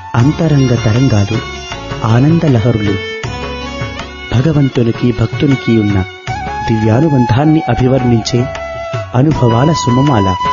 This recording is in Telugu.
అంతరంగ తరంగాలు, ఆనంద లహరులు, భగవంతునికి భక్తునికి ఉన్న దివ్యానుబంధాన్ని అభివర్ణించే అనుభవాల సుమమాల.